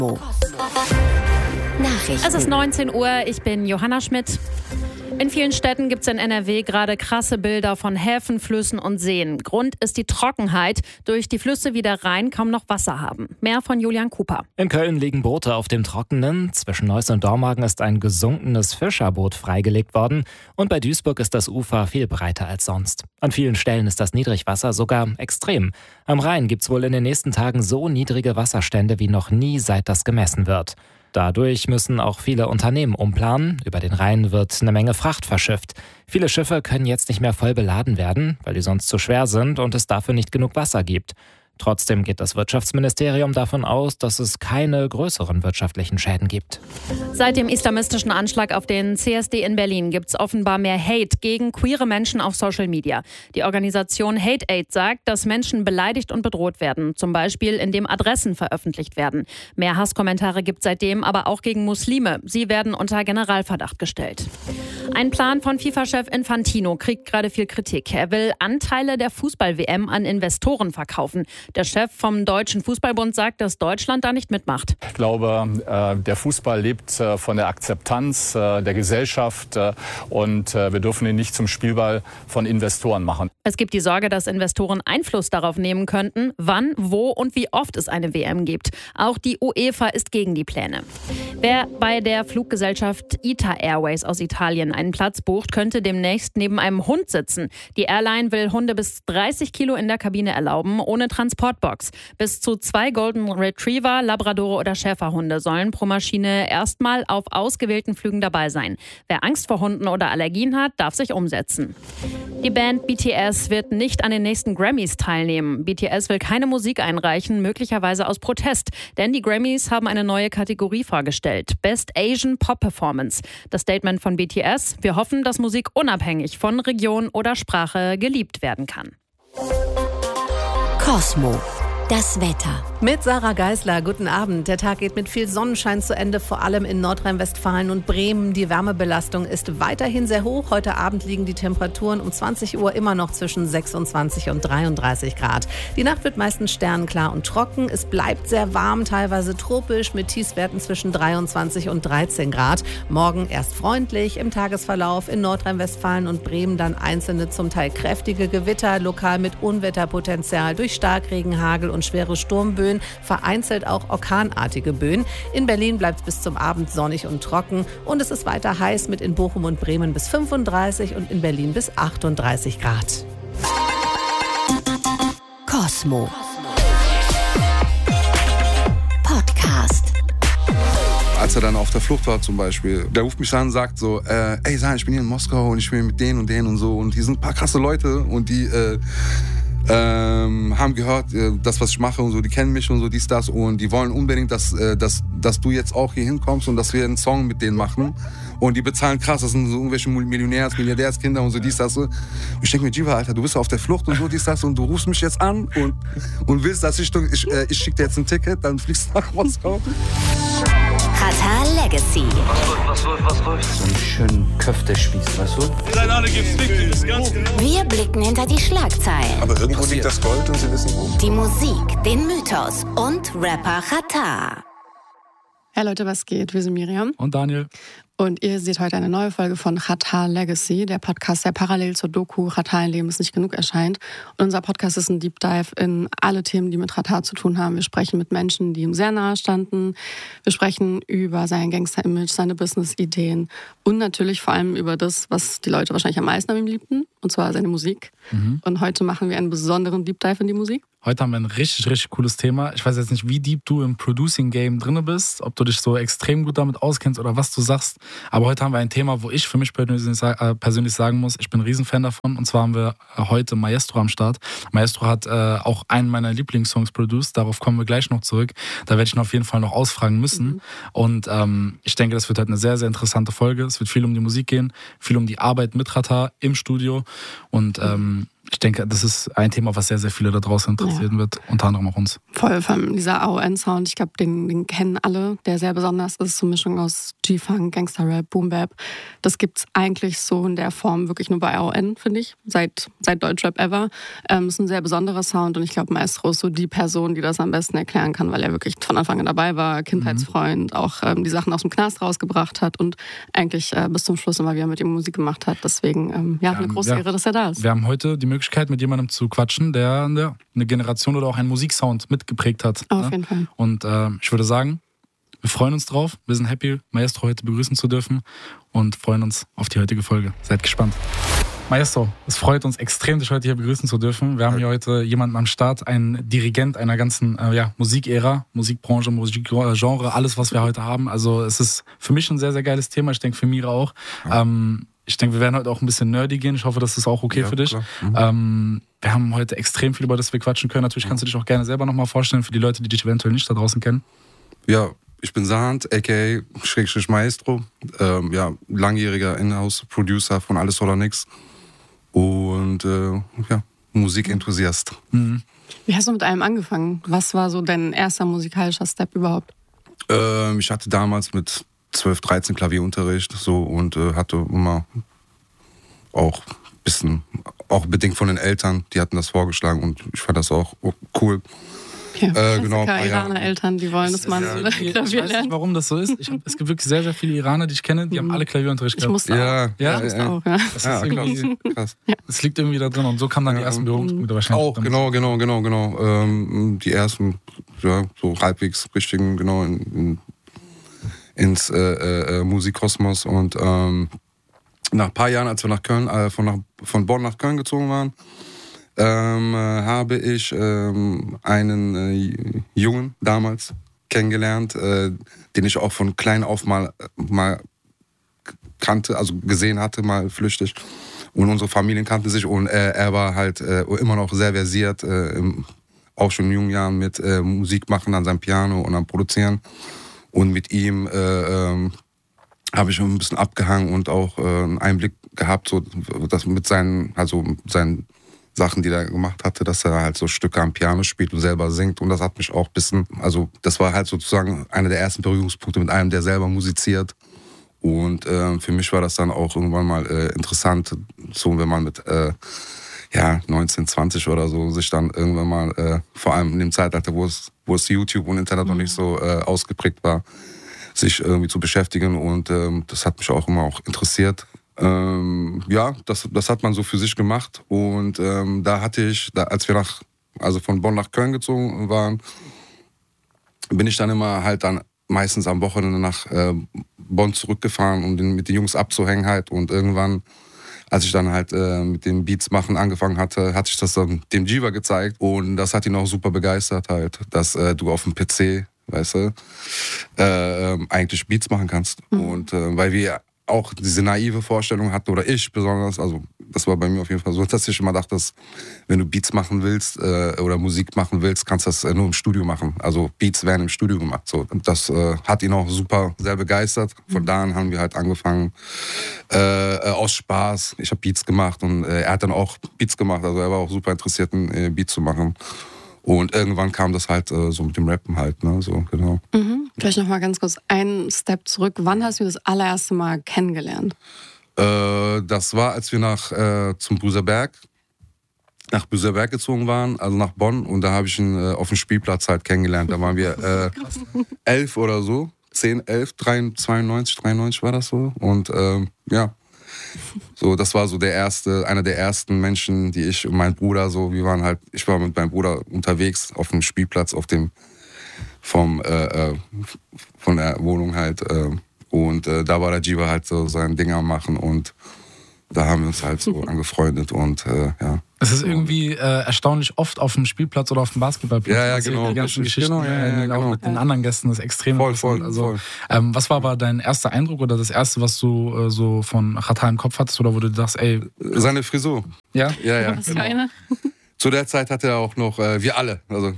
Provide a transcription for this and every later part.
Nachrichten. Es ist 19 Uhr, ich bin Johanna Schmidt. In vielen Städten gibt es in NRW gerade krasse Bilder von Häfen, Flüssen und Seen. Grund ist die Trockenheit. Durch die Flüsse wie der Rhein kaum noch Wasser haben. Mehr von Julian Cooper. In Köln liegen Boote auf dem Trockenen. Zwischen Neuss und Dormagen ist ein gesunkenes Fischerboot freigelegt worden. Und bei Duisburg ist das Ufer viel breiter als sonst. An vielen Stellen ist das Niedrigwasser sogar extrem. Am Rhein gibt es wohl in den nächsten Tagen so niedrige Wasserstände wie noch nie, seit das gemessen wird. Dadurch müssen auch viele Unternehmen umplanen. Über den Rhein wird eine Menge Fracht verschifft. Viele Schiffe können jetzt nicht mehr voll beladen werden, weil die sonst zu schwer sind und es dafür nicht genug Wasser gibt. Trotzdem geht das Wirtschaftsministerium davon aus, dass es keine größeren wirtschaftlichen Schäden gibt. Seit dem islamistischen Anschlag auf den CSD in Berlin gibt es offenbar mehr Hate gegen queere Menschen auf Social Media. Die Organisation Hate Aid sagt, dass Menschen beleidigt und bedroht werden, zum Beispiel indem Adressen veröffentlicht werden. Mehr Hasskommentare gibt es seitdem aber auch gegen Muslime. Sie werden unter Generalverdacht gestellt. Ein Plan von FIFA-Chef Infantino kriegt gerade viel Kritik. Er will Anteile der Fußball-WM an Investoren verkaufen. Der Chef vom Deutschen Fußballbund sagt, dass Deutschland da nicht mitmacht. Ich glaube, der Fußball lebt von der Akzeptanz der Gesellschaft und wir dürfen ihn nicht zum Spielball von Investoren machen. Es gibt die Sorge, dass Investoren Einfluss darauf nehmen könnten, wann, wo und wie oft es eine WM gibt. Auch die UEFA ist gegen die Pläne. Wer bei der Fluggesellschaft ITA Airways aus Italien einen Platz bucht, könnte demnächst neben einem Hund sitzen. Die Airline will Hunde bis 30 Kilo in der Kabine erlauben, ohne Transportbox. Bis zu 2 Golden Retriever, Labradore oder Schäferhunde sollen pro Maschine erstmal auf ausgewählten Flügen dabei sein. Wer Angst vor Hunden oder Allergien hat, darf sich umsetzen. Die Band BTS wird nicht an den nächsten Grammys teilnehmen. BTS will keine Musik einreichen, möglicherweise aus Protest. Denn die Grammys haben eine neue Kategorie vorgestellt. Best Asian Pop Performance. Das Statement von BTS: Wir hoffen, dass Musik unabhängig von Region oder Sprache geliebt werden kann. Cosmo. Das Wetter. Mit Sarah Geisler, guten Abend. Der Tag geht mit viel Sonnenschein zu Ende, vor allem in Nordrhein-Westfalen und Bremen. Die Wärmebelastung ist weiterhin sehr hoch. Heute Abend liegen die Temperaturen um 20 Uhr immer noch zwischen 26 und 33 Grad. Die Nacht wird meistens sternenklar und trocken. Es bleibt sehr warm, teilweise tropisch, mit Tiefstwerten zwischen 23 und 13 Grad. Morgen erst freundlich, im Tagesverlauf in Nordrhein-Westfalen und Bremen dann einzelne, zum Teil kräftige Gewitter, lokal mit Unwetterpotenzial durch Starkregen, Hagel und schwere Sturmböen, vereinzelt auch orkanartige Böen. In Berlin bleibt es bis zum Abend sonnig und trocken und es ist weiter heiß mit in Bochum und Bremen bis 35 und in Berlin bis 38 Grad. Cosmo. Podcast. Als er dann auf der Flucht war zum Beispiel, der ruft mich an und sagt so, ey San, ich bin hier in Moskau und ich bin mit denen und denen und so und hier sind ein paar krasse Leute und die haben gehört, das, was ich mache und so, die kennen mich und so, dies, das und die wollen unbedingt, dass du jetzt auch hier hinkommst und dass wir einen Song mit denen machen und die bezahlen krass, das sind so irgendwelche Milliardärskinder und so, dies, das. Und ich denke mir, Jiva, Alter, du bist auf der Flucht und so, dies, das und du rufst mich jetzt an und willst, dass ich schicke dir jetzt ein Ticket, dann fliegst du nach Moskau. Xatar Legacy. Was läuft? So einen schönen Köftespieß, weißt du? Wir blicken hinter die Schlagzeilen. Aber irgendwo liegt das Gold und sie wissen wo. Die Musik, den Mythos und Rapper Xatar. Hey Leute, was geht? Wir sind Miriam und Daniel. Und ihr seht heute eine neue Folge von Xatar Legacy, der Podcast, der parallel zur Doku Xatar, ein Leben ist nicht genug erscheint. Und unser Podcast ist ein Deep Dive in alle Themen, die mit Xatar zu tun haben. Wir sprechen mit Menschen, die ihm sehr nahe standen. Wir sprechen über sein Gangster-Image, seine Business-Ideen und natürlich vor allem über das, was die Leute wahrscheinlich am meisten an ihm liebten, und zwar seine Musik. Und heute machen wir einen besonderen Deep Dive in die Musik. Heute haben wir ein richtig, richtig cooles Thema. Ich weiß jetzt nicht, wie deep du im Producing-Game drin bist, ob du dich so extrem gut damit auskennst oder was du sagst. Aber heute haben wir ein Thema, wo ich für mich persönlich sagen muss, ich bin ein Riesenfan davon. Und zwar haben wir heute Maestro am Start. Maestro hat auch einen meiner Lieblingssongs produced. Darauf kommen wir gleich noch zurück. Da werde ich ihn auf jeden Fall noch ausfragen müssen. Und ich denke, das wird heute eine sehr, sehr interessante Folge. Es wird viel um die Musik gehen, viel um die Arbeit mit Xatar im Studio. Und Ich denke, das ist ein Thema, was sehr, sehr viele da draußen interessieren wird, unter anderem auch uns. Voll, vor allem dieser AON-Sound, ich glaube, den kennen alle, der sehr besonders ist, so eine Mischung aus G-Funk, Gangster-Rap, Boom-Bap. Das gibt's eigentlich so in der Form wirklich nur bei AON, finde ich, seit Deutschrap ever. Ist ein sehr besonderer Sound und ich glaube, Maestro ist so die Person, die das am besten erklären kann, weil er wirklich von Anfang an dabei war, Kindheitsfreund, auch die Sachen aus dem Knast rausgebracht hat und eigentlich bis zum Schluss immer wieder mit ihm Musik gemacht hat. Deswegen, eine große Ehre, dass er da ist. Wir haben heute die Möglichkeit, mit jemandem zu quatschen, der eine Generation oder auch einen Musiksound mitgeprägt hat. Auf jeden Fall. Und ich würde sagen, wir freuen uns drauf. Wir sind happy, Maestro heute begrüßen zu dürfen und freuen uns auf die heutige Folge. Seid gespannt. Maestro, es freut uns extrem, dich heute hier begrüßen zu dürfen. Wir haben hier heute jemanden am Start, einen Dirigent einer ganzen Musikära, Musikbranche, Musikgenre, alles, was wir heute haben. Also es ist für mich ein sehr, sehr geiles Thema. Ich denke für Mira auch. Ja. Ich denke, wir werden heute auch ein bisschen nerdy gehen. Ich hoffe, das ist auch okay für dich. Wir haben heute extrem viel, über das wir quatschen können. Natürlich kannst du dich auch gerne selber nochmal vorstellen für die Leute, die dich eventuell nicht da draußen kennen. Ja, ich bin Sahant, a.k.a. Maestro. Langjähriger Inhouse-Producer von Alles oder Nix. Und Musikenthusiast. Wie hast du mit allem angefangen? Was war so dein erster musikalischer Step überhaupt? Ich hatte damals mit 12, 13 Klavierunterricht und hatte immer auch ein bisschen, auch bedingt von den Eltern, die hatten das vorgeschlagen und ich fand das auch cool. Okay. Genau, Iraner-Eltern, die wollen, dass man Klavier lernt. Ich weiß nicht, warum das so ist. Es gibt wirklich sehr, sehr viele Iraner, die ich kenne, die haben alle Klavierunterricht gehabt. Ich musste auch. Das ist irgendwie krass. Das liegt irgendwie da drin und so kamen dann die ersten Berührungspunkte wahrscheinlich. Auch, genau. Die ersten, so halbwegs richtigen, genau, ins Musikkosmos und nach ein paar Jahren, als wir nach Köln, von Bonn nach Köln gezogen waren, habe ich einen Jungen damals kennengelernt, den ich auch von klein auf mal kannte, also gesehen hatte, mal flüchtig. Und unsere Familien kannten sich und er war halt immer noch sehr versiert, auch schon in jungen Jahren mit Musik machen an seinem Piano und am Produzieren. Und mit ihm habe ich ein bisschen abgehangen und auch einen Einblick gehabt, so dass mit seinen Sachen, die er gemacht hatte, dass er halt so Stücke am Piano spielt und selber singt. Und das hat mich auch ein bisschen, also das war halt sozusagen einer der ersten Berührungspunkte mit einem, der selber musiziert. Und für mich war das dann auch irgendwann mal interessant, so wenn man mit 19, 20 oder so sich dann irgendwann mal, vor allem in dem Zeitalter, wo es YouTube und Internet noch nicht so ausgeprägt war, sich irgendwie zu beschäftigen. Und das hat mich auch immer auch interessiert. Das hat man so für sich gemacht. Und als wir von Bonn nach Köln gezogen waren, bin ich dann immer halt dann meistens am Wochenende nach Bonn zurückgefahren, um mit den Jungs abzuhängen halt. Und irgendwann, als ich dann halt mit dem Beats machen angefangen hatte, hatte ich das dann dem Jiva gezeigt. Und das hat ihn auch super begeistert halt, dass du auf dem PC, weißt du, eigentlich Beats machen kannst. Und weil wir auch diese naive Vorstellung hatten, oder ich besonders, also das war bei mir auf jeden Fall so, dass ich immer dachte, dass wenn du Beats machen willst oder Musik machen willst, kannst du das nur im Studio machen. Also Beats werden im Studio gemacht. So. Und das hat ihn auch super sehr begeistert. Von da an haben wir halt angefangen, aus Spaß. Ich habe Beats gemacht und er hat dann auch Beats gemacht. Also er war auch super interessiert, einen Beat zu machen. Und irgendwann kam das halt so mit dem Rappen halt, ne, so, genau. Vielleicht noch mal ganz kurz einen Step zurück. Wann hast du das allererste Mal kennengelernt? Das war, als wir nach Büserberg gezogen waren, also nach Bonn. Und da habe ich ihn auf dem Spielplatz halt kennengelernt. Da waren wir 11 oder so, 10, 11, 92 war das so. Und so, das war so einer der ersten Menschen, die ich und mein Bruder so, ich war mit meinem Bruder unterwegs auf dem Spielplatz, von der Wohnung halt. Und da war der Jiva halt so sein Ding am machen und da haben wir uns halt so angefreundet und Es ist irgendwie erstaunlich oft auf dem Spielplatz oder auf dem Basketballplatz. Ja, genau. Die ganzen Geschichten, genau. Auch mit den anderen Gästen, das ist extrem interessant. Also, was war aber dein erster Eindruck oder das erste, was du so von Xatar im Kopf hattest oder wo du dachtest, ey... Seine Frisur. Ja? Ja. Was für eine? Zu der Zeit hatte er auch noch, wir alle, also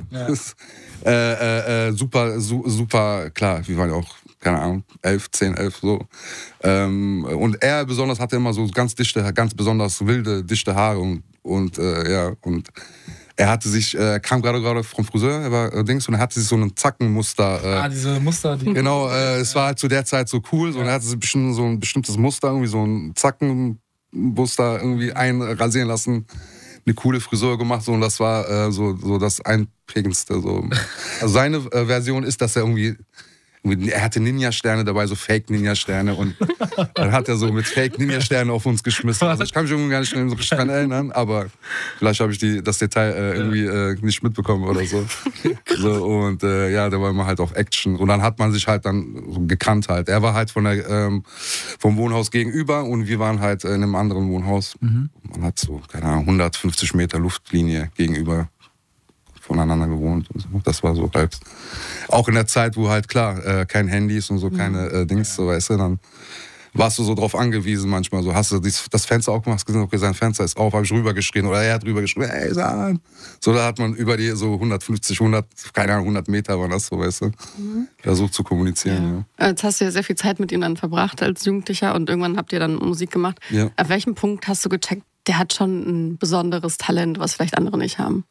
super, klar, wir waren ja auch, keine Ahnung, 10, 11 so. Und er besonders hatte immer so ganz besonders wilde, dichte Haare und und er hatte sich, kam gerade vom Friseur, er war Dings, und er hatte sich so ein Zackenmuster. Diese Muster. Genau, es war halt zu der Zeit so cool, so, und er hatte sich so ein bestimmtes Muster, irgendwie so ein Zackenmuster irgendwie einrasieren lassen. Eine coole Frisur gemacht, so, und das war so das Einprägendste. So. Also seine Version ist, dass er er hatte Ninja-Sterne dabei, so Fake-Ninja-Sterne, und dann hat er so mit Fake-Ninja-Sternen auf uns geschmissen. Also ich kann mich irgendwie gar nicht so richtig dran erinnern, aber vielleicht habe ich das Detail irgendwie nicht mitbekommen oder so. Und da war man halt auf Action. Und dann hat man sich halt dann so gekannt halt. Er war halt vom Wohnhaus gegenüber und wir waren halt in einem anderen Wohnhaus. Man hat so, keine Ahnung, 150 Meter Luftlinie gegenüber voneinander gewohnt. Und so. Das war so halt, auch in der Zeit, wo halt klar, kein Handys und so, keine Dings, so, weißt du, dann warst du so drauf angewiesen manchmal. So, hast du das Fenster aufgemacht, hast gesehen, okay, sein Fenster ist auf, habe ich rübergeschrien, oder er hat rübergeschrien, ey, San. So, da hat man über die so 100 Meter war das so, weißt du, versucht zu kommunizieren. Ja. Jetzt hast du ja sehr viel Zeit mit ihm dann verbracht als Jugendlicher und irgendwann habt ihr dann Musik gemacht. Ja. Auf welchem Punkt hast du gecheckt, der hat schon ein besonderes Talent, was vielleicht andere nicht haben?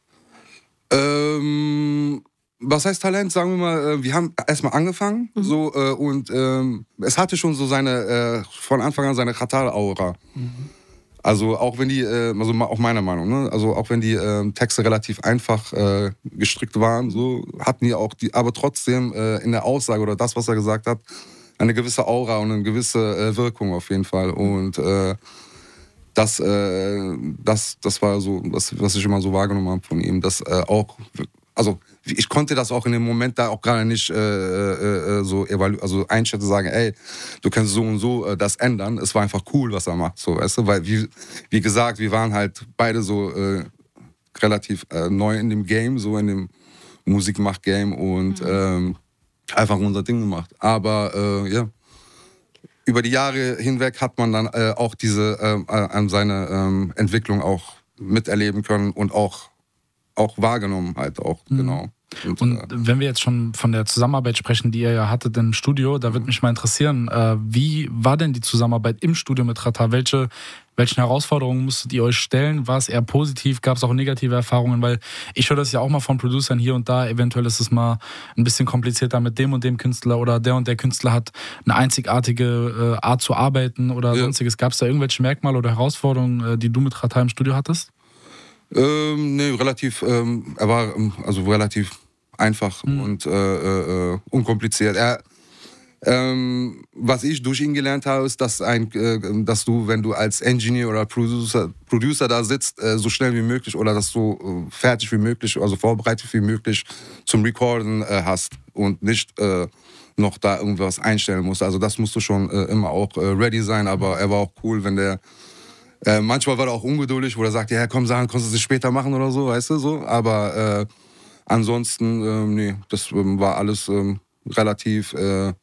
Was heißt Talent? Sagen wir mal, wir haben erstmal angefangen so, und es hatte schon so von Anfang an seine Khatar-Aura. Also auch wenn die, also auch meiner Meinung, ne? Also auch wenn die Texte relativ einfach gestrickt waren, so hatten die auch aber trotzdem in der Aussage oder das, was er gesagt hat, eine gewisse Aura und eine gewisse Wirkung auf jeden Fall. Und das war so, was ich immer so wahrgenommen habe von ihm, dass auch, also ich konnte das auch in dem Moment da auch gerade nicht so einschätzen, sagen, ey, du kannst so und so das ändern. Es war einfach cool, was er macht, so, weißt du, weil wie gesagt, wir waren halt beide so relativ neu in dem Game, so in dem Musikmach-Game und einfach unser Ding gemacht. Aber über die Jahre hinweg hat man dann auch seine Entwicklung auch miterleben können und auch wahrgenommen halt auch, genau. Und wenn wir jetzt schon von der Zusammenarbeit sprechen, die ihr ja hattet im Studio, da würde mich mal interessieren, wie war denn die Zusammenarbeit im Studio mit Khatar? Welchen Herausforderungen musstet ihr euch stellen? War es eher positiv? Gab es auch negative Erfahrungen? Weil ich höre das ja auch mal von Producern hier und da. Eventuell ist es mal ein bisschen komplizierter mit dem und dem Künstler oder der und der Künstler hat eine einzigartige Art zu arbeiten oder sonstiges. Gab es da irgendwelche Merkmale oder Herausforderungen, die du mit Khatar im Studio hattest? Nee, relativ, er war also relativ einfach und unkompliziert. Was ich durch ihn gelernt habe, ist, dass du, wenn du als Engineer oder Producer da sitzt, so schnell wie möglich oder dass du fertig wie möglich, also vorbereitet wie möglich zum Recorden hast und nicht noch da irgendwas einstellen musst. Also das musst du schon immer auch ready sein, aber er war auch cool, wenn der manchmal war er auch ungeduldig, wo er sagte, ja komm, Sachen kannst du es später machen oder so, weißt du, so. Aber ansonsten, nee, das war alles relativ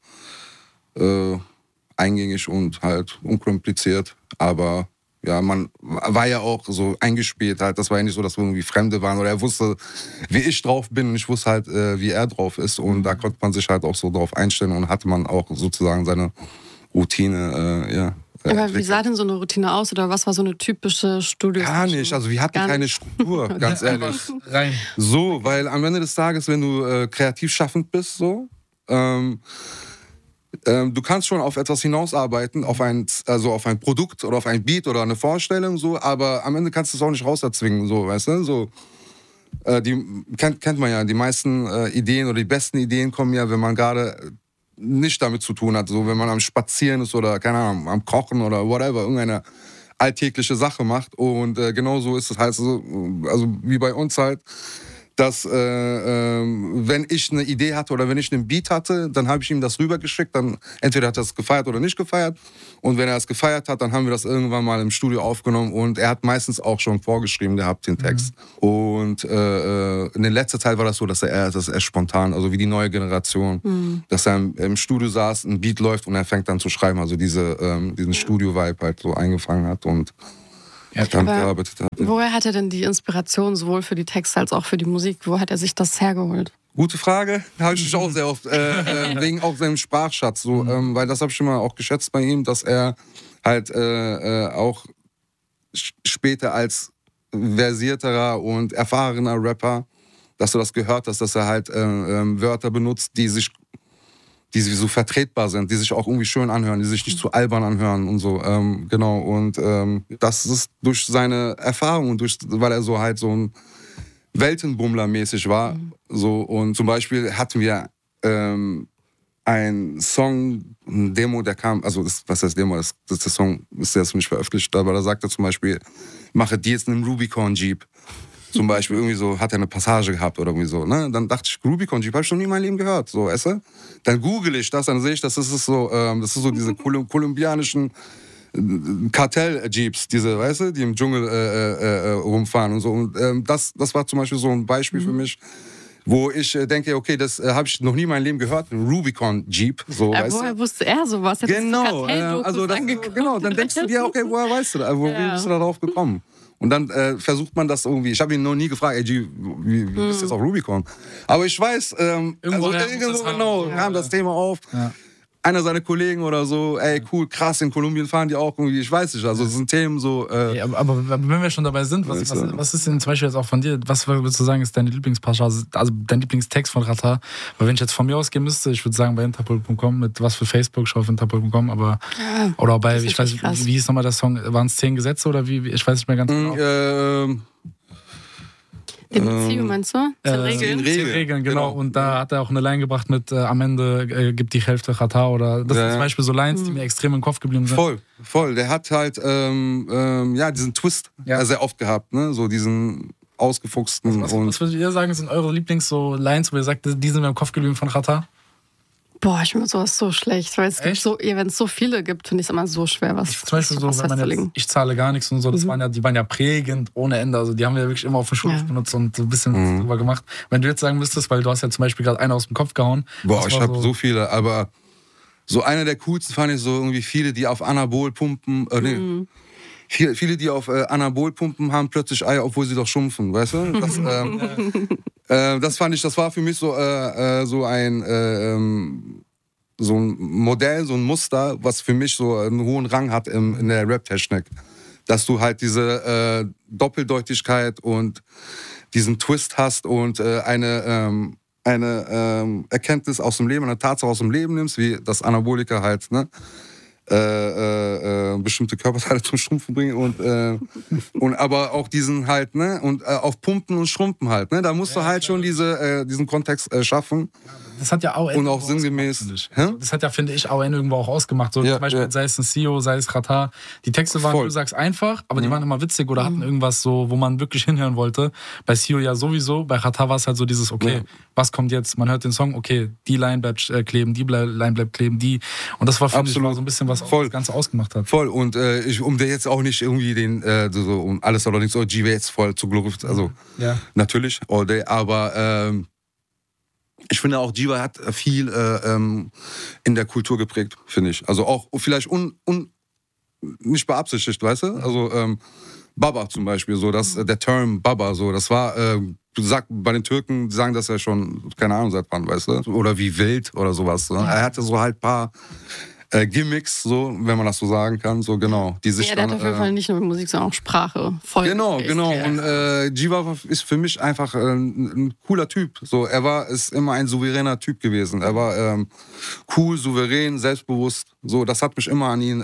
eingängig und halt unkompliziert. Aber ja, man war ja auch so eingespielt halt. Das war ja nicht so, dass wir irgendwie Fremde waren. Oder er wusste, wie ich drauf bin und ich wusste halt, wie er drauf ist. Und da konnte man sich halt auch so drauf einstellen und hatte man auch sozusagen seine Routine, Aber wie sah denn so eine Routine aus oder was war so eine typische Studio? Gar nicht, also wir hatten keine Struktur, ganz ehrlich. Rein. So, weil am Ende des Tages, wenn du kreativ schaffend bist, so, du kannst schon auf etwas hinausarbeiten, auf ein Produkt oder auf ein Beat oder eine Vorstellung, so, aber am Ende kannst du es auch nicht rauserzwingen, so, weißt du, so. Kennt man ja, die meisten Ideen oder die besten Ideen kommen ja, wenn man gerade nicht damit zu tun hat, so wenn man am Spazieren ist oder, keine Ahnung, am Kochen oder whatever, irgendeine alltägliche Sache macht. Und genau so ist es halt so, also wie bei uns halt, dass wenn ich eine Idee hatte oder wenn ich einen Beat hatte, dann habe ich ihm das rübergeschickt, dann entweder hat er es gefeiert oder nicht gefeiert. Und wenn er es gefeiert hat, dann haben wir das irgendwann mal im Studio aufgenommen und er hat meistens auch schon vorgeschrieben gehabt, den Text. Und in der letzten Zeit war das so, dass er spontan, also wie die neue Generation, dass er im Studio saß, ein Beat läuft und er fängt dann zu schreiben, also diesen Studio-Vibe halt so eingefangen hat und gearbeitet hat. Woher hat er denn die Inspiration sowohl für die Texte als auch für die Musik? Wo hat er sich das hergeholt? Gute Frage. Habe ich mich auch sehr oft, wegen auch seinem Sprachschatz. So, weil das habe ich immer auch geschätzt bei ihm, dass er halt auch später als versierterer und erfahrener Rapper, dass du das gehört hast, dass er halt Wörter benutzt, die so vertretbar sind, die sich auch irgendwie schön anhören, die sich nicht zu albern anhören und so. Genau, und das ist durch seine Erfahrung und weil er so halt so ein Weltenbummler-mäßig war. So, und zum Beispiel hatten wir ein Song, ein Demo, der kam, also was heißt Demo, der Song ist jetzt nicht veröffentlicht, aber da sagt er zum Beispiel, mache die jetzt einen Rubicon Jeep. Zum Beispiel irgendwie so, hat er eine Passage gehabt oder irgendwie so, ne? Dann dachte ich, Rubicon Jeep habe ich noch nie in meinem Leben gehört, so, weißt du? Dann google ich das, dann sehe ich, das ist so diese kolumbianischen Kartell-Jeeps, diese, weißt du, die im Dschungel rumfahren und so. Und das war zum Beispiel so ein Beispiel für mich, wo ich denke, okay, das habe ich noch nie in meinem Leben gehört, ein Rubicon Jeep. So, weißt woher du? wusste er sowas? Genau, also genau, dann denkst du dir, okay, woher weißt du das? Wie bist du darauf gekommen? Und dann versucht man das irgendwie. Ich habe ihn noch nie gefragt, ey, G, wie bist du jetzt auf Rubicon? Aber ich weiß, irgendwo genau kam das Thema auf. Ja. Einer seiner Kollegen oder so, ey, cool, krass, in Kolumbien fahren die auch irgendwie, ich weiß nicht, also es sind Themen so... Ja, aber wenn wir schon dabei sind, was ist denn zum Beispiel jetzt auch von dir, was würdest du sagen, ist deine Lieblingspassage, also dein Lieblingstext von Xatar? Weil wenn ich jetzt von mir ausgehen müsste, ich würde sagen bei Interpol.com, mit was für Facebook, schau auf Interpol.com, aber... Ja, oder bei, ich weiß nicht, wie hieß nochmal der Song, waren es 10 Gesetze oder wie, ich weiß nicht mehr ganz genau. Die Beziehung meinst du? 10 Regeln, genau. Und da hat er auch eine Line gebracht mit am Ende gibt die Hälfte Xatar oder das sind zum Beispiel so Lines, die mir extrem im Kopf geblieben sind. Voll. Der hat halt diesen Twist sehr oft gehabt, ne? So diesen ausgefuchsten. Was würdet ihr sagen, sind eure Lines, wo ihr sagt, die sind mir im Kopf geblieben von Xatar? Boah, ich finde sowas so schlecht, weil es gibt wenn es so viele gibt, finde ich es immer so schwer, was zum Beispiel so, wenn man jetzt, ich zahle gar nichts und so, die waren ja prägend ohne Ende, also die haben wir ja wirklich immer auf dem Schulhof benutzt und so ein bisschen drüber gemacht. Wenn du jetzt sagen müsstest, weil du hast ja zum Beispiel gerade einen aus dem Kopf gehauen. Boah, ich habe so viele, aber so einer der coolsten fand ich so irgendwie viele, die auf Anabolpumpen, viele, die auf Anabolpumpen haben plötzlich Eier, obwohl sie doch schrumpfen, weißt du? Das fand ich, das war für mich so ein Modell, so ein Muster, was für mich so einen hohen Rang hat in der Rap-Technik. Dass du halt diese Doppeldeutigkeit und diesen Twist hast und eine Erkenntnis aus dem Leben, eine Tatsache aus dem Leben nimmst, wie das Anabolika halt, ne? Bestimmte Körperteile zum Schrumpfen bringen und aber auch diesen halt, ne, und auf Pumpen und Schrumpfen halt, ne, da musst du halt schon diesen Kontext schaffen. Das hat ja auch und auch sinngemäß. Das hat ja, finde ich, auch irgendwo auch ausgemacht. So zum Beispiel, sei es ein CEO, sei es Xatar. Die Texte waren, wie du sagst, einfach, aber die waren immer witzig oder hatten irgendwas so, wo man wirklich hinhören wollte. Bei CEO ja sowieso, bei Xatar war es halt so dieses, okay, was kommt jetzt? Man hört den Song, okay, die Line bleibt kleben, die Line bleibt kleben, die. Und das war, finde ich, so ein bisschen, was auch das Ganze ausgemacht hat. Voll. Und um der jetzt auch nicht irgendwie um alles oder nichts, G wäre jetzt voll zu glorifiziert. Also, natürlich, all day, aber ich finde auch, Jiva hat viel in der Kultur geprägt, finde ich. Also auch vielleicht nicht beabsichtigt, weißt du? Also Baba zum Beispiel, so der Term Baba, so das war, bei den Türken, die sagen das ja schon, keine Ahnung seit wann, weißt du? Oder wie wild oder sowas. So. Er hatte so halt ein paar Gimmicks, so, wenn man das so sagen kann, so genau. Die sich der hat auf jeden Fall nicht nur Musik, sondern auch Sprache. Voll genau. Und Jiva ist für mich einfach ein cooler Typ. So, ist immer ein souveräner Typ gewesen. Er war cool, souverän, selbstbewusst. So, das hat mich immer an ihn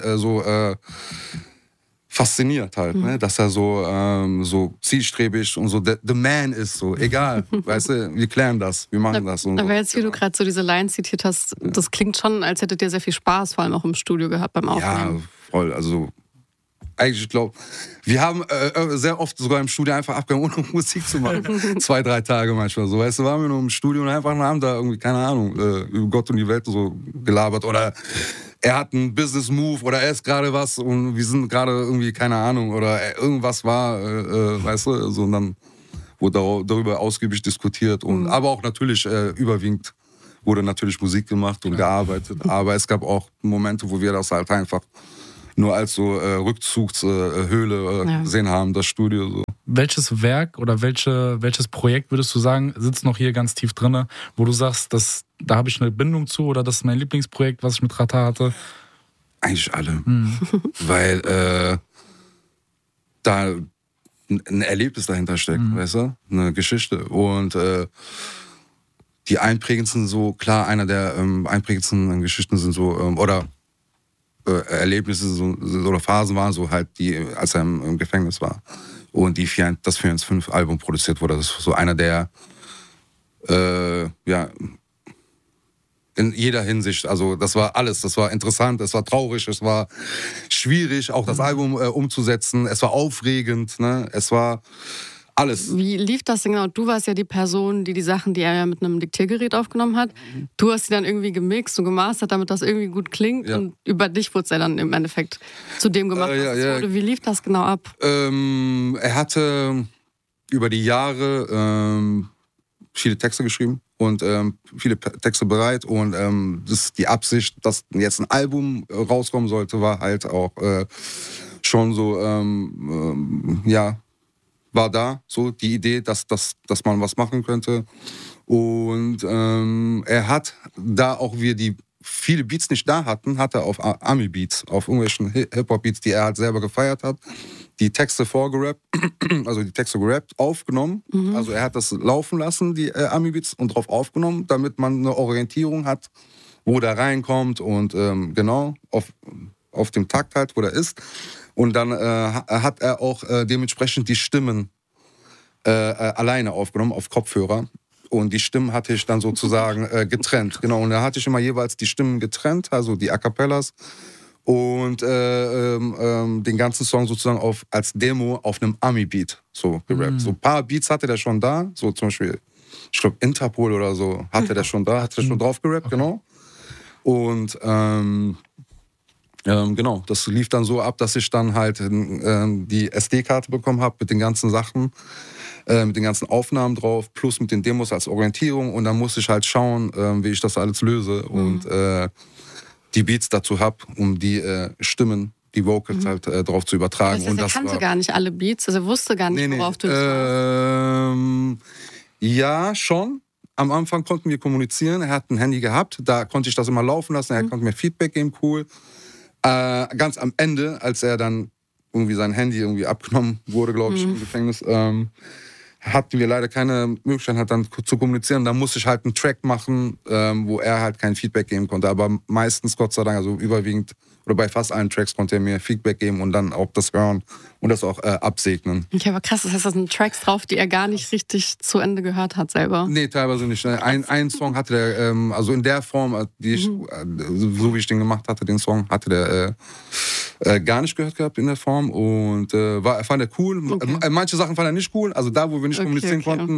fasziniert halt, ne? Dass er so zielstrebig und so the man ist, so egal, weißt du, wir klären das, wir machen das. Und aber jetzt, wie du gerade so diese Line zitiert hast, das klingt schon, als hättet ihr sehr viel Spaß, vor allem auch im Studio gehabt beim Aufnehmen. Ja, voll, also eigentlich, ich glaube, wir haben sehr oft sogar im Studio einfach abgegangen, ohne Musik zu machen. 2-3 Tage manchmal so, weißt du, waren wir nur im Studio und einfach haben da irgendwie, keine Ahnung, über Gott und die Welt so gelabert oder er hat einen Business-Move oder er ist gerade was und wir sind gerade irgendwie, keine Ahnung, oder irgendwas war, weißt du, so, und dann wurde darüber ausgiebig diskutiert. Und, aber auch natürlich überwiegend wurde natürlich Musik gemacht und gearbeitet. Aber es gab auch Momente, wo wir das halt einfach nur als so Rückzugshöhle gesehen haben, das Studio. So. Welches Werk oder welches Projekt würdest du sagen, sitzt noch hier ganz tief drin, wo du sagst, da habe ich eine Bindung zu oder das ist mein Lieblingsprojekt, was ich mit Xatar hatte? Eigentlich alle. Weil da ein Erlebnis dahinter steckt, weißt du? Eine Geschichte. Und die einprägendsten so, klar, einer der einprägendsten Geschichten sind so, oder Erlebnisse so, oder Phasen waren so halt, die, als er im Gefängnis war und das 415-Album produziert wurde. Das ist so einer der, in jeder Hinsicht, also das war alles, das war interessant, es war traurig, es war schwierig, auch das Album umzusetzen, es war aufregend, ne? Es war alles. Wie lief das denn genau? Du warst ja die Person, die Sachen, die er ja mit einem Diktiergerät aufgenommen hat, du hast sie dann irgendwie gemixt und gemastert, damit das irgendwie gut klingt und über dich wurde es ja dann im Endeffekt zu dem gemacht, was es wurde. Wie lief das genau ab? Er hatte über die Jahre viele Texte geschrieben und viele Texte bereit und die Absicht, dass jetzt ein Album rauskommen sollte, war halt auch schon so, war da, so die Idee, dass man was machen könnte. Und er hat, da auch wir die viele Beats nicht da hatten, hat er auf Ami-Beats, auf irgendwelchen Hip-Hop-Beats, die er halt selber gefeiert hat, die Texte vorgerappt, also die Texte gerappt, aufgenommen. Also er hat das laufen lassen, die Ami-Beats, und drauf aufgenommen, damit man eine Orientierung hat, wo der reinkommt und genau, auf dem Takt halt, wo der ist. Und dann hat er auch dementsprechend die Stimmen alleine aufgenommen, auf Kopfhörer. Und die Stimmen hatte ich dann sozusagen getrennt. Genau, und da hatte ich immer jeweils die Stimmen getrennt, also die A Cappellas. Und den ganzen Song sozusagen als Demo auf einem Ami-Beat so gerappt. So ein paar Beats hatte der schon da, so zum Beispiel, ich glaube Interpol oder so, hatte der schon drauf gerappt, genau. Und genau, das lief dann so ab, dass ich dann halt die SD-Karte bekommen habe mit den ganzen Sachen, mit den ganzen Aufnahmen drauf, plus mit den Demos als Orientierung. Und dann musste ich halt schauen, wie ich das alles löse und die Beats dazu habe, um die Stimmen, die Vocals halt drauf zu übertragen. Das heißt, er kannte gar nicht alle Beats, also er wusste gar nicht, worauf du das warst. Ja, schon. Am Anfang konnten wir kommunizieren, er hat ein Handy gehabt, da konnte ich das immer laufen lassen, er konnte mir Feedback geben, cool. Ganz am Ende, als er dann irgendwie sein Handy irgendwie abgenommen wurde, glaube ich, im Gefängnis, hatten wir leider keine Möglichkeit, halt dann zu kommunizieren. Da musste ich halt einen Track machen, wo er halt kein Feedback geben konnte. Aber meistens, Gott sei Dank, also überwiegend, oder bei fast allen Tracks konnte er mir Feedback geben und dann auch das hören und das auch absegnen. Okay, aber krass, das heißt, da sind Tracks drauf, die er gar nicht richtig zu Ende gehört hat selber. Nee, teilweise nicht. Ein Song hatte der, also in der Form, so wie ich den gemacht hatte, den Song, hatte der gar nicht gehört gehabt in der Form und fand er cool. Okay. Manche Sachen fand er nicht cool, also da, wo wir nicht kommunizieren konnten.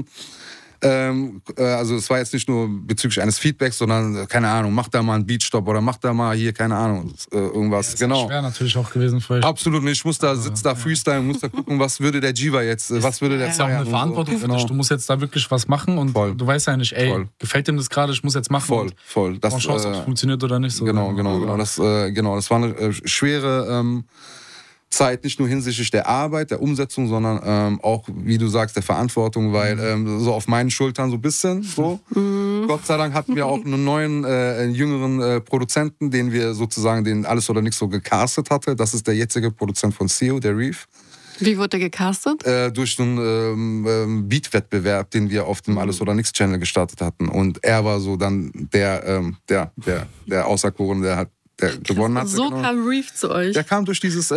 Also es war jetzt nicht nur bezüglich eines Feedbacks, sondern, keine Ahnung, mach da mal einen Beatstop oder mach da mal hier, keine Ahnung, irgendwas. Das ist schwer natürlich auch gewesen für euch. Absolut nicht. Ich muss da, freestylen, muss da gucken, was würde der Jiva jetzt, was würde der Das ist ja auch eine Verantwortung für dich. Du musst jetzt da wirklich was machen und du weißt ja nicht, gefällt ihm das gerade, ich muss jetzt machen. Voll. Das schaust, ob es funktioniert oder nicht. So. Genau. Das war eine schwere Zeit, nicht nur hinsichtlich der Arbeit, der Umsetzung, sondern auch, wie du sagst, der Verantwortung, weil so auf meinen Schultern so ein bisschen so. Gott sei Dank hatten wir auch einen neuen, jüngeren Produzenten, den wir sozusagen, den Alles oder Nichts so gecastet hatte. Das ist der jetzige Produzent von CEO, der Reef. Wie wurde der gecastet? Durch so einen Beat-Wettbewerb, den wir auf dem Alles oder Nichts Channel gestartet hatten. Und er war so dann der Auserkorene, der gewonnen hat. So kam Reef zu euch. Der kam durch dieses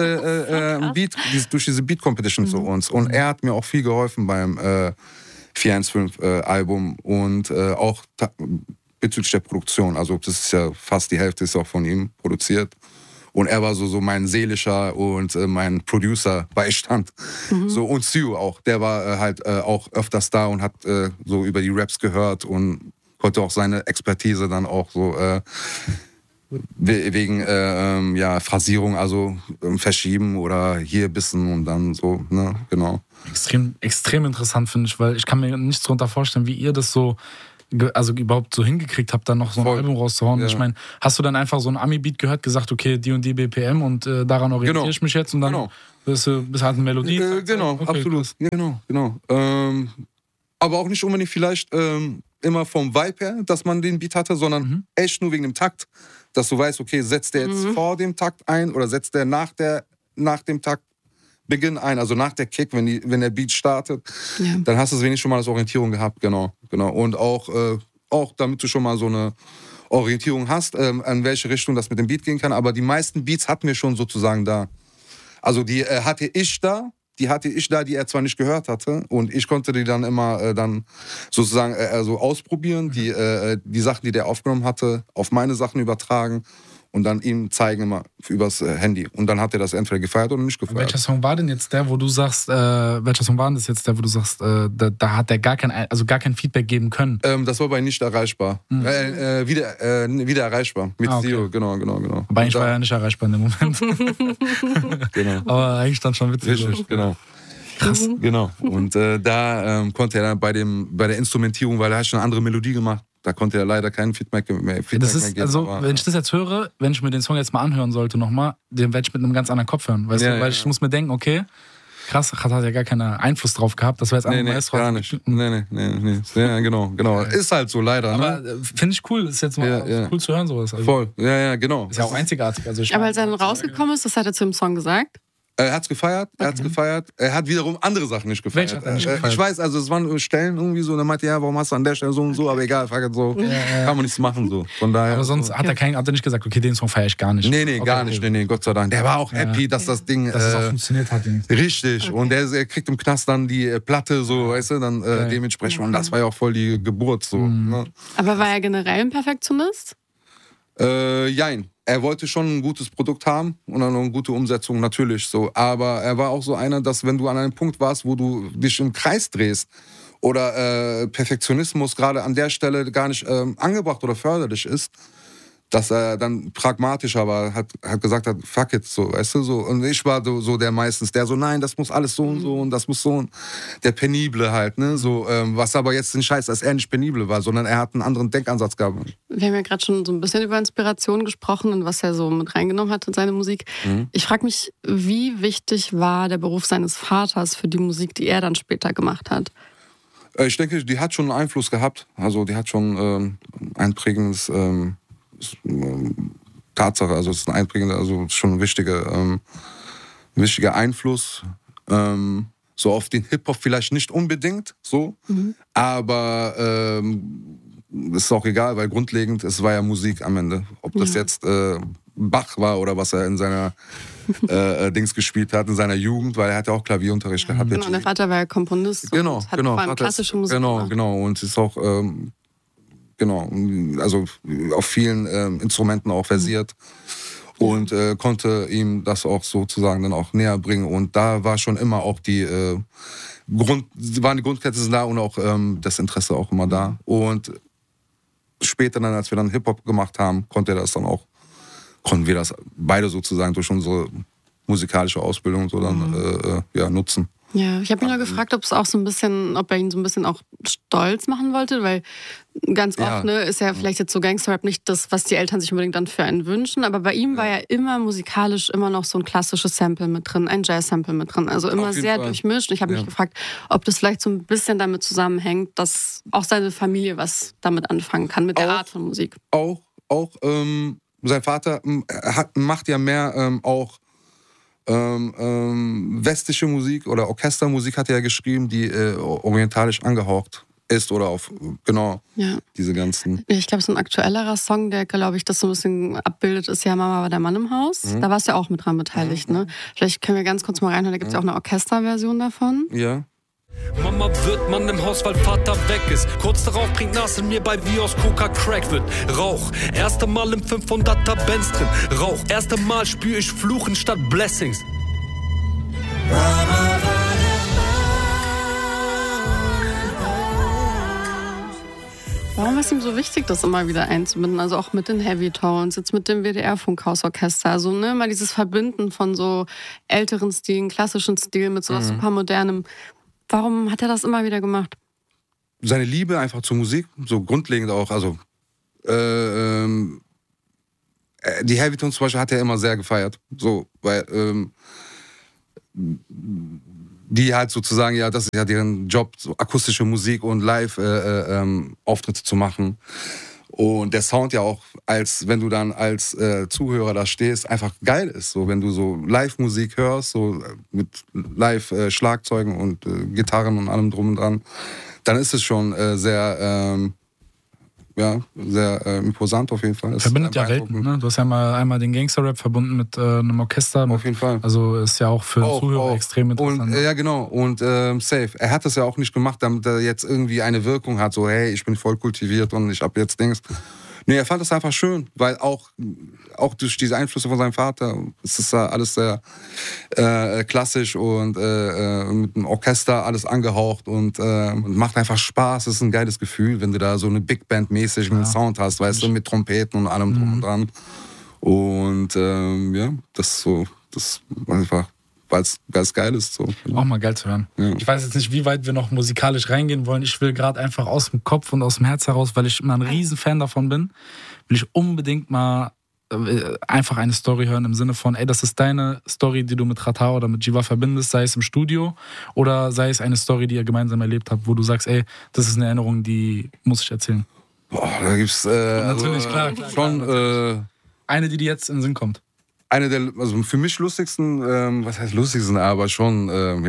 durch diese Beat Competition zu uns. Und er hat mir auch viel geholfen beim 415-Album und auch bezüglich der Produktion. Also das ist ja fast die Hälfte ist auch von ihm produziert. Und er war so mein seelischer und mein Producer-Beistand. So, und Sue auch. Der war halt auch öfters da und hat so über die Raps gehört und konnte auch seine Expertise dann auch so wegen Phrasierung, also verschieben oder hier bissen und dann so, ne, genau. Extrem interessant, finde ich, weil ich kann mir nichts darunter vorstellen, wie ihr das so, also überhaupt so hingekriegt habt, dann noch so ein Album rauszuhauen. Ja. Ich meine, hast du dann einfach so ein Ami-Beat gehört, gesagt, okay, die und die BPM und daran orientiere ich mich jetzt und dann bist halt eine Melodie? Genau, okay, absolut. Genau. Aber auch nicht unbedingt vielleicht immer vom Vibe her, dass man den Beat hatte, sondern echt nur wegen dem Takt. Dass du weißt, okay, setzt der jetzt vor dem Takt ein oder setzt der nach dem Takt Beginn ein, also nach der Kick, wenn der Beat startet, dann hast du wenigstens schon mal als Orientierung gehabt, genau. Und auch damit du schon mal so eine Orientierung hast, an welche Richtung das mit dem Beat gehen kann. Aber die meisten Beats hatten wir schon sozusagen da. Also die hatte ich da, die er zwar nicht gehört hatte. Und ich konnte die dann immer dann sozusagen ausprobieren, die Sachen, die der aufgenommen hatte, auf meine Sachen übertragen und dann ihm zeigen immer übers Handy. Und dann hat er das entweder gefeiert oder nicht gefeiert. Welcher Song war denn jetzt der, wo du sagst, da hat er gar kein Feedback geben können? Das war bei Nicht erreichbar. Wieder erreichbar. Mit Zero, genau. Aber eigentlich war er nicht erreichbar in dem Moment. Genau. Aber eigentlich dann schon witzig. Richtig, genau. Krass. Genau. Und da konnte er dann bei der Instrumentierung, weil er hat schon eine andere Melodie gemacht, da konnte er leider keinen Feedback mehr geben. Also, wenn ich das jetzt höre, wenn ich mir den Song jetzt mal anhören sollte nochmal, den werde ich mit einem ganz anderen Kopf hören. Weißt du? Weil ich muss mir denken, okay, krass, hat ja gar keinen Einfluss drauf gehabt. Das war jetzt einfach Maestro. Gar nicht. Nee. Ja, genau. Ist halt so, leider. Aber finde ich cool. Ist jetzt mal cool zu hören, sowas. Also, voll. Ja, genau. Ist ja auch einzigartig. Also aber als er dann rausgekommen ist, das hat er zu dem Song gesagt? Er hat's gefeiert, Er hat wiederum andere Sachen nicht gefeiert. Welche hat er nicht gefeiert? Ich weiß, also es waren Stellen irgendwie so, und er meinte, ja, warum hast du an der Stelle so und so, aber egal, so, kann man nichts machen, so. Von daher. Aber sonst hat er nicht gesagt, okay, den Song feiere ich gar nicht. Nee, gar nicht, nee, Gott sei Dank. Der war auch happy, dass das Ding... Dass es auch funktioniert hat. Richtig, okay. Und er kriegt im Knast dann die Platte, so, weißt du, dann dementsprechend. Und das war ja auch voll die Geburt, so. Ne? Aber war er generell ein Perfektionist? Jein. Er wollte schon ein gutes Produkt haben und dann eine gute Umsetzung, natürlich so. Aber er war auch so einer, dass wenn du an einem Punkt warst, wo du dich im Kreis drehst oder Perfektionismus gerade an der Stelle gar nicht angebracht oder förderlich ist, dass er dann pragmatischer war, hat gesagt hat, fuck it, so, weißt du, so. Und ich war so der meistens, der so, nein, das muss alles so und so und das muss so und der Penible halt, ne, so, was aber jetzt nicht heißt, dass er nicht penibel war, sondern er hat einen anderen Denkansatz gehabt. Wir haben ja gerade schon so ein bisschen über Inspiration gesprochen und was er so mit reingenommen hat in seine Musik. Ich frage mich, wie wichtig war der Beruf seines Vaters für die Musik, die er dann später gemacht hat? Ich denke, die hat schon einen Einfluss gehabt, also die hat schon ein prägendes Tatsache, also es ist ein einprägender, also schon ein wichtiger Einfluss. So auf den Hip-Hop vielleicht nicht unbedingt, so, aber ist auch egal, weil grundlegend, es war ja Musik am Ende. Ob das jetzt Bach war oder was er in seiner Dings gespielt hat, in seiner Jugend, weil er hat ja auch Klavierunterricht gehabt. Genau, der Vater war ja Komponist und hat vor allem klassische Musik gemacht. Genau, und ist auch also auf vielen Instrumenten auch versiert und konnte ihm das auch sozusagen dann auch näher bringen. Und da war schon immer auch waren die Grundkenntnisse da und auch das Interesse auch immer da. Und später dann, als wir dann Hip-Hop gemacht haben, konnten wir das beide sozusagen durch unsere musikalische Ausbildung so dann nutzen. Ja, ich habe mich nur gefragt, ob er ihn so ein bisschen auch stolz machen wollte, weil ganz oft ist ja vielleicht jetzt so Gangsterrap nicht das, was die Eltern sich unbedingt dann für einen wünschen, aber bei ihm war ja immer musikalisch immer noch so ein klassisches Sample mit drin, ein Jazz-Sample mit drin, also immer sehr durchmischt. Ich habe mich gefragt, ob das vielleicht so ein bisschen damit zusammenhängt, dass auch seine Familie was damit anfangen kann, mit der Art von Musik. Auch sein Vater macht ja mehr auch westliche Musik oder Orchestermusik hat er ja geschrieben, die orientalisch angehaucht ist oder auf, diese ganzen... Ich glaube, so ein aktuellerer Song, der, glaube ich, das so ein bisschen abbildet, ist ja Mama war der Mann im Haus. Da warst du ja auch mit dran beteiligt, ne? Vielleicht können wir ganz kurz mal reinhören, da gibt es ja auch eine Orchesterversion davon. Ja. Mama wird Mann im Haus, weil Vater weg ist. Kurz darauf bringt Nasser mir bei wie aus Coca Crack wird. Rauch, erste Mal im 500er Benz drin. Rauch, erste Mal spür ich Fluchen statt Blessings. Warum ist ihm so wichtig, das immer wieder einzubinden? Also auch mit den Heavy Tones, jetzt mit dem WDR-Funkhausorchester. Also mal dieses Verbinden von so älteren Stilen, klassischen Stilen mit so was super modernem. Warum hat er das immer wieder gemacht? Seine Liebe einfach zur Musik, so grundlegend auch. Also die Heavy Tones zum Beispiel hat er immer sehr gefeiert. So, weil die halt sozusagen, das ist ja deren Job, so akustische Musik und Live-Auftritte zu machen. Und der Sound ja auch, als wenn du dann als Zuhörer da stehst, einfach geil ist. So, wenn du so Live-Musik hörst, so mit Live-Schlagzeugen und Gitarren und allem drum und dran, dann ist es schon sehr imposant auf jeden Fall. Das verbindet ja Welten, ne? Du hast ja einmal den Gangster-Rap verbunden mit einem Orchester. Auf jeden Fall. Also ist ja auch für den Zuhörer extrem interessant. Und, ja, genau. Und safe. Er hat das ja auch nicht gemacht, damit er jetzt irgendwie eine Wirkung hat, so hey, ich bin voll kultiviert und ich hab jetzt Dings. Nee, er fand das einfach schön, weil auch durch diese Einflüsse von seinem Vater ist das alles sehr klassisch und mit einem Orchester alles angehaucht und macht einfach Spaß. Es ist ein geiles Gefühl, wenn du da so eine Big Band-mäßigen Sound hast, weißt du, mit Trompeten und allem drum und dran. Und das einfach, weil es ganz geil ist. So. Auch mal geil zu hören. Ja. Ich weiß jetzt nicht, wie weit wir noch musikalisch reingehen wollen. Ich will gerade einfach aus dem Kopf und aus dem Herz heraus, weil ich immer ein riesen Fan davon bin, will ich unbedingt mal einfach eine Story hören im Sinne von, ey, das ist deine Story, die du mit Xatar oder mit Jiva verbindest, sei es im Studio oder sei es eine Story, die ihr gemeinsam erlebt habt, wo du sagst, ey, das ist eine Erinnerung, die muss ich erzählen. Boah, da gibt's natürlich, klar, schon eine, die dir jetzt in den Sinn kommt. Eine der, also für mich lustigsten, was heißt lustigsten, aber schon,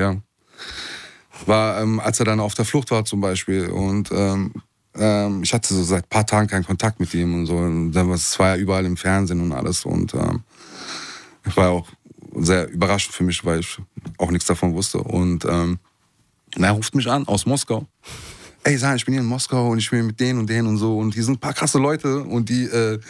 war, als er dann auf der Flucht war zum Beispiel und ich hatte so seit ein paar Tagen keinen Kontakt mit ihm und so. Und dann war ja überall im Fernsehen und alles und ich war auch sehr überraschend für mich, weil ich auch nichts davon wusste und er ruft mich an aus Moskau. Ey, San, ich bin hier in Moskau und ich bin mit denen und so und hier sind ein paar krasse Leute und die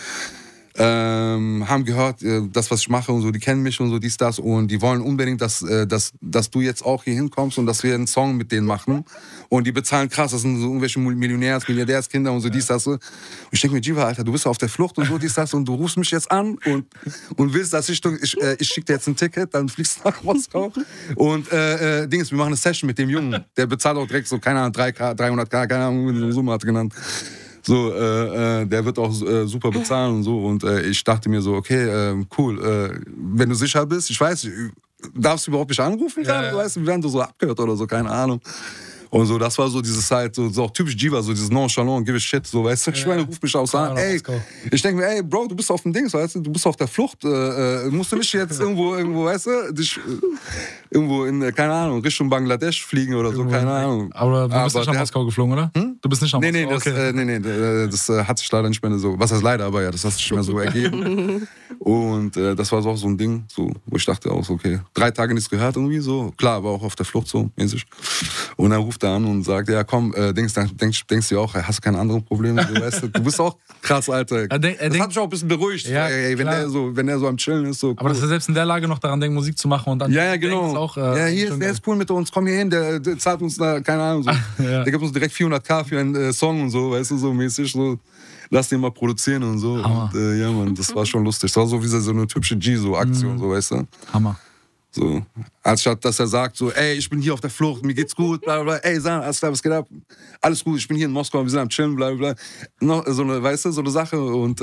haben gehört, das, was ich mache und so, die kennen mich und so, dies, das und die wollen unbedingt, dass du jetzt auch hier hinkommst und dass wir einen Song mit denen machen und die bezahlen krass, das sind so irgendwelche Milliardärskinder und so, dies, das. Und ich denke mir, Jiva, Alter, du bist auf der Flucht und so, dies, das und du rufst mich jetzt an und willst, dass ich schicke dir jetzt ein Ticket, dann fliegst du nach Moskau und wir machen eine Session mit dem Jungen, der bezahlt auch direkt so, keine Ahnung, 300.000, keine Ahnung, wie eine Summe hat genannt. So, der wird auch super bezahlen und so. Und ich dachte mir so, okay, cool, wenn du sicher bist, ich weiß, darfst du überhaupt nicht anrufen gerade? Ja. Weißt du, wir werden so abgehört oder so, keine Ahnung. Und so, das war so dieses halt, so auch typisch Jiva, so dieses Nonchalant, give a shit, so, weißt du, ich meine, ruf mich aus an, ey, ich denke mir, ey, Bro, du bist auf dem Dings, weißt du, du bist auf der Flucht, musst du nicht jetzt irgendwo, weißt du, dich irgendwo in, keine Ahnung, Richtung Bangladesch fliegen oder so, keine Ahnung. Aber du bist nicht nach Moskau geflogen, oder? Du bist nicht nach Moskau? Nee, das hat sich leider nicht mehr so, was heißt leider, aber ja, das hat sich nicht mehr so ergeben. Und das war so auch so ein Ding, so, wo ich dachte auch so, okay, 3 Tage nichts gehört irgendwie so, klar, aber auch auf der Flucht so, mäßig. Und er ruft da an und sagt, ja komm, denkst du auch, hast du keine anderen Probleme, so, weißt du bist auch krass, Alter. Das hat mich auch ein bisschen beruhigt, ja, ey, wenn er so am Chillen ist. So, cool. Aber dass er selbst in der Lage noch daran denkt, Musik zu machen und dann ja, genau. Auch, ja, der ist cool mit uns, komm hier hin, der zahlt uns da, keine Ahnung, so. Ja. Der gibt uns direkt 400.000 für einen Song und so, weißt du, so mäßig, so. Lass den mal produzieren und so. Und, ja, Mann, das war schon lustig. Das war so wie so eine typische G-Aktion, so, weißt du? Hammer. So, anstatt dass er sagt so, ey, ich bin hier auf der Flucht, mir geht's gut, bla bla bla, ey, San, alles klar, was geht ab? Alles gut, ich bin hier in Moskau, wir sind am Chillen, bla bla bla. Noch so eine, weißt du, so eine Sache und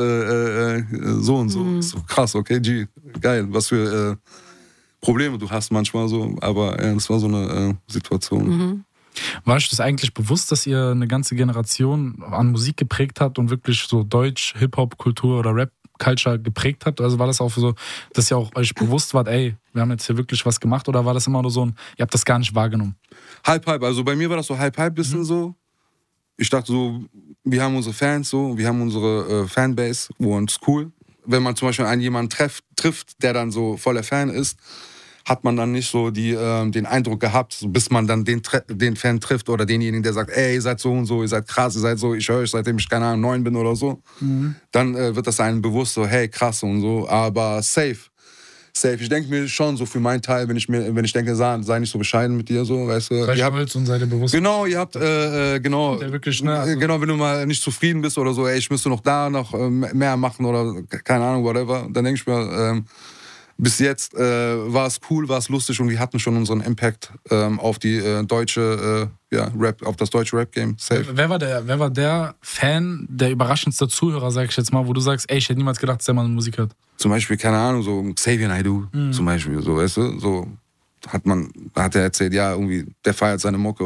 so und so. So krass, okay, G, geil, was für Probleme du hast manchmal so, aber das war so eine Situation. War euch das eigentlich bewusst, dass ihr eine ganze Generation an Musik geprägt habt und wirklich so Deutsch, Hip-Hop-Kultur oder Rap-Culture geprägt habt? Also war das auch so, dass ihr auch euch bewusst wart, ey, wir haben jetzt hier wirklich was gemacht, oder war das immer nur so ein, ihr habt das gar nicht wahrgenommen? Halb, also bei mir war das so halb bisschen so. Ich dachte so, wir haben unsere Fans so, wir haben unsere Fanbase, wo uns cool. Wenn man zum Beispiel jemanden trifft, der dann so voller Fan ist, hat man dann nicht so den Eindruck gehabt, so, bis man dann den Fan trifft oder denjenigen, der sagt, ey, ihr seid so und so, ihr seid krass, ihr seid so, ich höre euch, seitdem ich, keine Ahnung, 9 bin oder so. Dann wird das einem bewusst so, hey, krass und so, aber safe. Ich denke mir schon so für meinen Teil, wenn ich denke, sei nicht so bescheiden mit dir, so, weißt du. Sei stolz und sei dir bewusst. Genau, ihr habt, genau, wirklich, ne, also genau, wenn du mal nicht zufrieden bist oder so, ey, ich müsste noch mehr machen oder keine Ahnung, whatever, dann denke ich mir, bis jetzt war es cool, war es lustig und wir hatten schon unseren Impact auf die deutsche Rap, auf das deutsche Rap-Game. Wer war der Fan, der überraschendste Zuhörer, sag ich jetzt mal, wo du sagst, ey, ich hätte niemals gedacht, dass der mal Musik hört? Zum Beispiel, keine Ahnung, so Xavier Naidoo zum Beispiel, so, weißt du, so hat er erzählt, ja, irgendwie, der feiert seine Mucke